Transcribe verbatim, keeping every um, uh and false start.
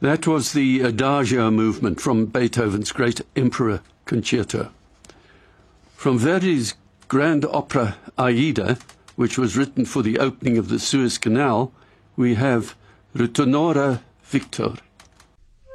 That was the Adagio movement from Beethoven's Great Emperor Concerto. From Verdi's grand opera Aida, which was written for the opening of the Suez Canal, we have Ritornora Victor.